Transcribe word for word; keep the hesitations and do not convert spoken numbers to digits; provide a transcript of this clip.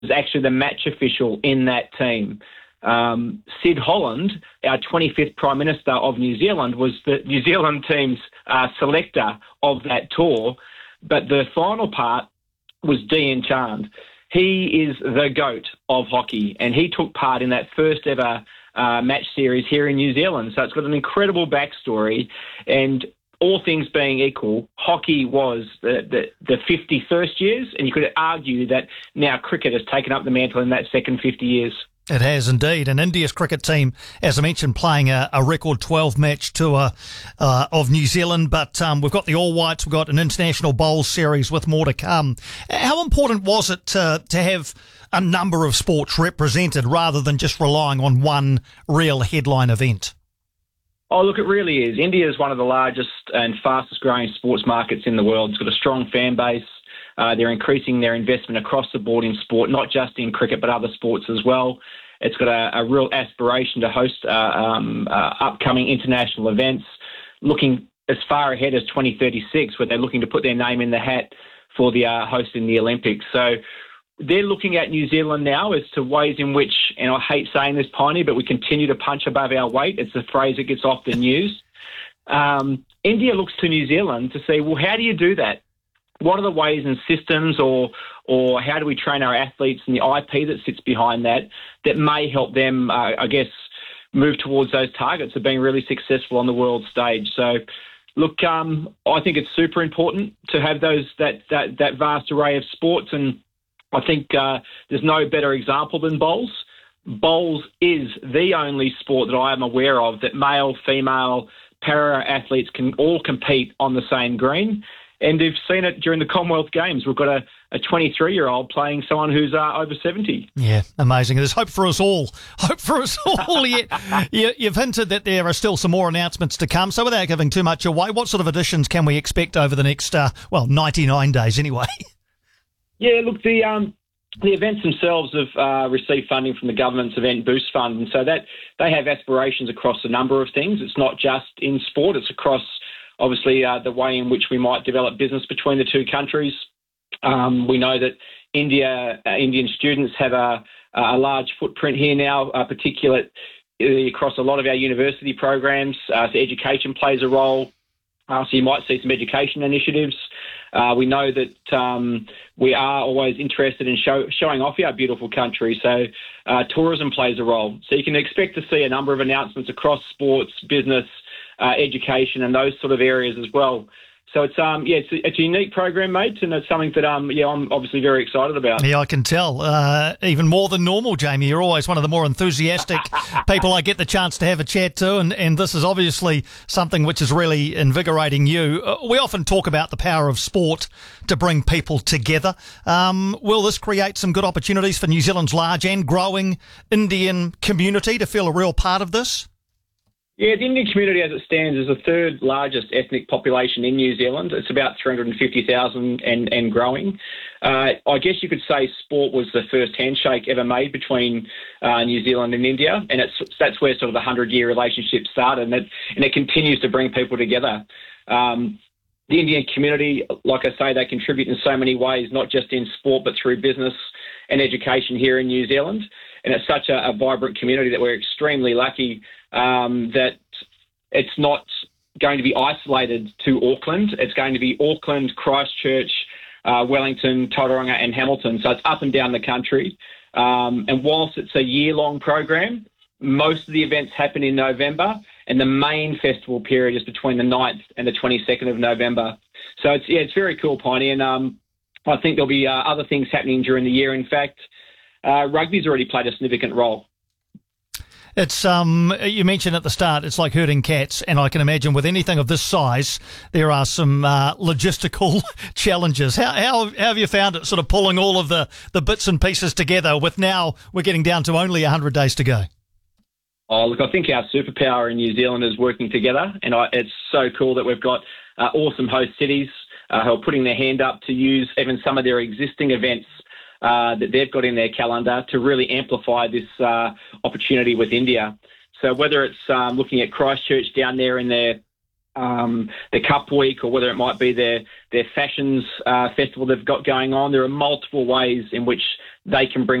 was actually the match official in that team. Um, Sid Holland, our twenty-fifth Prime Minister of New Zealand, was the New Zealand team's uh, selector of that tour. But the final part was Dean Chand. He is the GOAT of hockey, and he took part in that first ever uh, match series here in New Zealand. So it's got an incredible backstory, and all things being equal, hockey was the, the, the fifty-first years, and you could argue that now cricket has taken up the mantle in that second fifty years. It has indeed. And India's cricket team, as I mentioned, playing a, a record twelve-match tour uh, of New Zealand. But um, we've got the All Whites, we've got an international bowls series with more to come. How important was it to, to have a number of sports represented rather than just relying on one real headline event? Oh, look, it really is. India is one of the largest and fastest-growing sports markets in the world. It's got a strong fan base. Uh, they're increasing their investment across the board in sport, not just in cricket, but other sports as well. It's got a, a real aspiration to host uh, um, uh, upcoming international events, looking as far ahead as twenty thirty-six, where they're looking to put their name in the hat for the uh, hosting the Olympics. So they're looking at New Zealand now as to ways in which, and I hate saying this, Piney, but we continue to punch above our weight. It's a phrase that gets often used. Um, India looks to New Zealand to say, well, how do you do that? What are the ways and systems, or or how do we train our athletes and the I P that sits behind that that may help them, uh, I guess, move towards those targets of being really successful on the world stage? So, look, um, I think it's super important to have those that that, that vast array of sports, and I think uh, there's no better example than bowls. Bowls is the only sport that I am aware of that male, female, para athletes can all compete on the same green. And we've seen it during the Commonwealth Games. We've got a, a twenty-three-year-old playing someone who's uh, over seventy. Yeah, amazing. There's hope for us all. Hope for us all. you, you, you've hinted that there are still some more announcements to come. So without giving too much away, what sort of additions can we expect over the next, uh, well, ninety-nine days anyway? Yeah, look, the um, the events themselves have uh, received funding from the government's Event Boost Fund. And so that they have aspirations across a number of things. It's not just in sport. It's across obviously, uh, the way in which we might develop business between the two countries. Um, we know that India, uh, Indian students have a, a large footprint here now, uh, particularly across a lot of our university programs. Uh, so education plays a role. Uh, so you might see some education initiatives. Uh, we know that um, we are always interested in show, showing off our beautiful country. So uh, tourism plays a role. So you can expect to see a number of announcements across sports, business, Uh, education and those sort of areas as well. So it's um yeah it's a, it's a unique program, mate, and it's something that um yeah I'm obviously very excited about. Yeah, I can tell. Uh, even more than normal, Jamie. You're always one of the more enthusiastic people I get the chance to have a chat to, and, and this is obviously something which is really invigorating you. Uh, we often talk about the power of sport to bring people together. Um, will this create some good opportunities for New Zealand's large and growing Indian community to feel a real part of this? Yeah, the Indian community as it stands is the third largest ethnic population in New Zealand. It's about three hundred fifty thousand and, and growing. Uh, I guess you could say sport was the first handshake ever made between uh, New Zealand and India, and it's, that's where sort of the hundred-year relationship started, and it, and it continues to bring people together. Um, the Indian community, like I say, they contribute in so many ways, not just in sport, but through business and education here in New Zealand. And it's such a, a vibrant community that we're extremely lucky um, that it's not going to be isolated to Auckland. It's going to be Auckland, Christchurch, uh, Wellington, Tauranga and Hamilton. So it's up and down the country. Um, and whilst it's a year-long program, most of the events happen in November, and the main festival period is between the ninth and the twenty-second of November. So it's yeah, it's very cool, Piney, and um, I think there'll be uh, other things happening during the year. In fact, uh, rugby's already played a significant role. It's um. You mentioned at the start, it's like herding cats, and I can imagine with anything of this size, there are some uh, logistical challenges. How, how how have you found it, sort of pulling all of the, the bits and pieces together? With now we're getting down to only a hundred days to go. Oh, look, I think our superpower in New Zealand is working together, and I, it's so cool that we've got uh, awesome host cities uh, who are putting their hand up to use even some of their existing events uh, that they've got in their calendar to really amplify this uh, opportunity with India. So whether it's um, looking at Christchurch down there in their um, their Cup Week, or whether it might be their their fashions uh, festival they've got going on. There are multiple ways in which they can bring